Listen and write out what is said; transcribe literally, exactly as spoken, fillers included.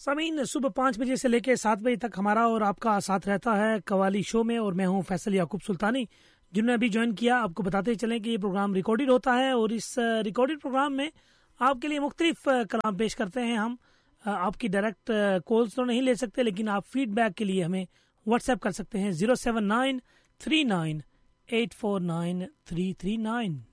सामीन, सुबह पाँच बजे से लेकर सात बजे तक हमारा और आपका साथ रहता है कवाली शो में, और मैं हूं फैसल याकूब सुल्तानी। जिन्होंने अभी ज्वाइन किया, आपको बताते चलें कि ये प्रोग्राम रिकॉर्डेड होता है और इस रिकॉर्डेड प्रोग्राम में आपके लिए मुख्तलिफ कलाम पेश करते हैं हम। आपकी डायरेक्ट कॉल्स तो नहीं ले सकते, लेकिन आप फीडबैक के लिए हमें व्हाट्सएप कर सकते हैं zero seven nine three nine eight four nine three three nine.